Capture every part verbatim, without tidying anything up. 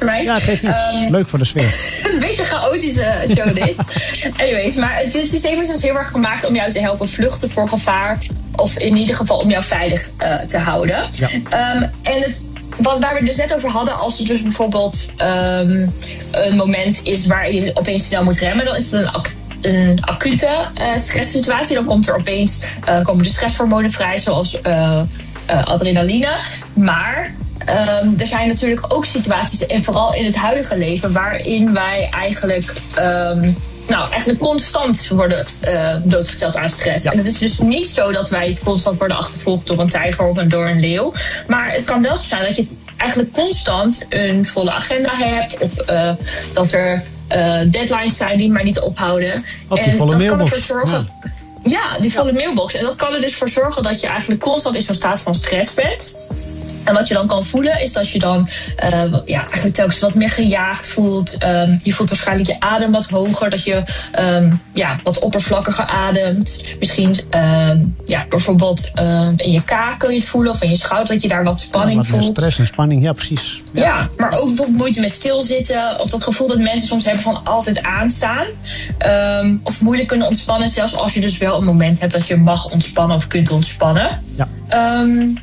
voor mij. Ja, het geeft niks. Um, Leuk voor de sfeer. Een beetje chaotische show dit. Anyways, maar het, het systeem is dus heel erg gemaakt om jou te helpen vluchten voor gevaar. Of in ieder geval om jou veilig uh, te houden. Ja. Um, en het, wat, waar we het dus net over hadden, als er dus bijvoorbeeld um, een moment is waar je opeens snel moet remmen, dan is het een ac- een acute uh, stresssituatie. Dan komt er opeens uh, komen de stresshormonen vrij, zoals uh, uh, adrenaline. Maar um, er zijn natuurlijk ook situaties, en vooral in het huidige leven, waarin wij eigenlijk Um, Nou, eigenlijk constant worden uh, doodgesteld aan stress. Ja. En het is dus niet zo dat wij constant worden achtervolgd door een tijger of door een leeuw. Maar het kan wel zo zijn dat je eigenlijk constant een volle agenda hebt. Of uh, dat er uh, deadlines zijn die maar niet ophouden. Of die en volle dat mailbox. Kan ervoor zorgen, ja. ja, die volle ja. mailbox. En dat kan er dus voor zorgen dat je eigenlijk constant in zo'n staat van stress bent. En wat je dan kan voelen is dat je dan uh, ja, eigenlijk telkens wat meer gejaagd voelt. Um, je voelt waarschijnlijk je adem wat hoger. Dat je um, ja, wat oppervlakkiger ademt. Misschien um, ja, bijvoorbeeld uh, in je kaak kun je het voelen. Of in je schouder dat je daar wat spanning ja, wat voelt. Stress en spanning, ja precies. Ja. ja, maar ook bijvoorbeeld moeite met stilzitten. Of dat gevoel dat mensen soms hebben van altijd aanstaan. Um, of moeilijk kunnen ontspannen. Zelfs als je dus wel een moment hebt dat je mag ontspannen of kunt ontspannen. Ja. Um,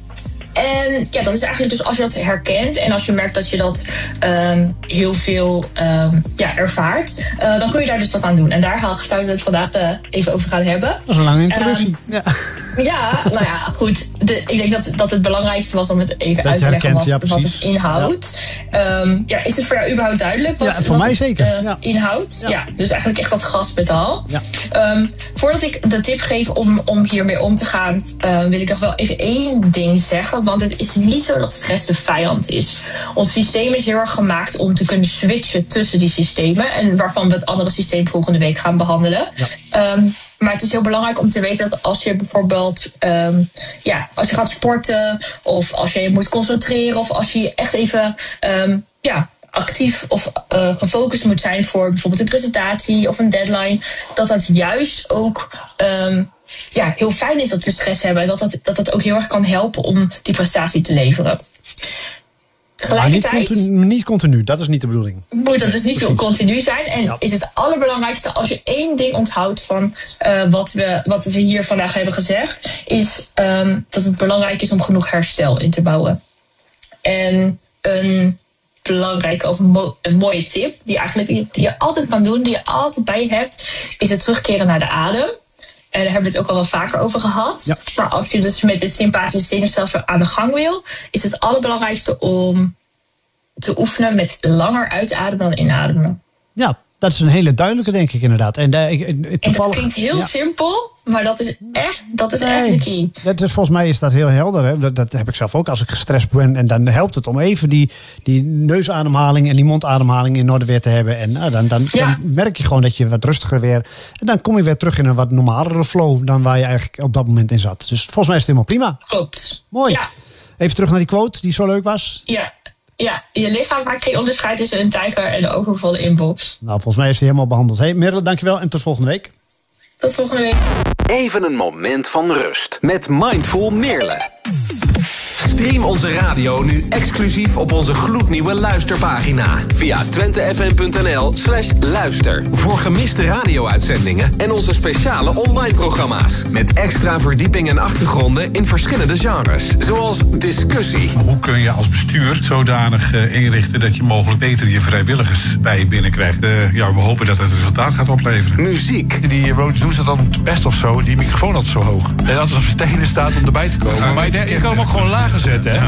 En ja, dan is het eigenlijk dus als je dat herkent en als je merkt dat je dat um, heel veel um, ja, ervaart, uh, dan kun je daar dus wat aan doen. En daar zouden we het vandaag uh, even over gaan hebben. Dat is een lange introductie. Um, ja. ja, nou ja, goed. De, ik denk dat, dat het belangrijkste was om het even dat uit te leggen wat, ja, wat het inhoudt. Ja. Um, ja, is het voor jou überhaupt duidelijk wat, ja, voor wat mij het zeker. Uh, ja. inhoudt? Ja. ja, dus eigenlijk echt dat gaspedaal. Ja. Um, voordat ik de tip geef om, om hiermee om te gaan, uh, wil ik nog wel even één ding zeggen. Want het is niet zo dat stress de vijand is. Ons systeem is heel erg gemaakt om te kunnen switchen tussen die systemen. En waarvan we het andere systeem volgende week gaan behandelen. Ja. Um, maar het is heel belangrijk om te weten dat als je bijvoorbeeld um, ja, als je gaat sporten, of als je je moet concentreren, of als je echt even um, ja, actief of uh, gefocust moet zijn voor bijvoorbeeld een presentatie of een deadline, dat dat juist ook Um, ja, heel fijn is dat we stress hebben. En dat dat, dat dat ook heel erg kan helpen om die prestatie te leveren. Tegelijkertijd, maar niet continu, niet continu, dat is niet de bedoeling. Moet dat dus niet Precies. continu zijn. En ja. is het allerbelangrijkste, als je één ding onthoudt van uh, wat, we, wat we hier vandaag hebben gezegd, is um, dat het belangrijk is om genoeg herstel in te bouwen. En een belangrijke of mo- een mooie tip, die, eigenlijk, die je altijd kan doen, die je altijd bij je hebt, is het terugkeren naar de adem. En daar hebben we het ook al wel vaker over gehad. Ja. Maar als je dus met het sympathische zenuwstelsel aan de gang wil, is het allerbelangrijkste om te oefenen met langer uitademen dan inademen. Ja, dat is een hele duidelijke, denk ik inderdaad. En, uh, ik, toevallig, en dat klinkt heel ja. simpel, maar dat is echt, dat is nee, echt de key. Dat is, volgens mij is dat heel helder. Hè? Dat, dat heb ik zelf ook als ik gestrest ben. En dan helpt het om even die, die neusademhaling en die mondademhaling in orde weer te hebben. En uh, dan, dan, ja. dan merk je gewoon dat je wat rustiger weer. En dan kom je weer terug in een wat normalere flow dan waar je eigenlijk op dat moment in zat. Dus volgens mij is het helemaal prima. Klopt. Mooi. Ja. Even terug naar die quote die zo leuk was. Ja. Ja, je lichaam maakt geen onderscheid tussen een tijger en een overvolle inbox. Nou, volgens mij is die helemaal behandeld. Hey, Merle, dankjewel en tot volgende week. Tot volgende week. Even een moment van rust met Mindful Meerle. Stream onze radio nu exclusief op onze gloednieuwe luisterpagina. Via twentefm.nl slash luister. Voor gemiste radio-uitzendingen en onze speciale online programma's. Met extra verdieping en achtergronden in verschillende genres. Zoals discussie. Hoe kun je als bestuur zodanig uh, inrichten dat je mogelijk beter je vrijwilligers bij je binnenkrijgt? Uh, ja, we hopen dat het resultaat gaat opleveren. Muziek. Die Rhodes doen ze dan best of zo, die microfoon altijd zo hoog. En dat het op zijn tenen staat om erbij te komen. Ja, maar je, je kan hem ook gewoon lager zetten, hè?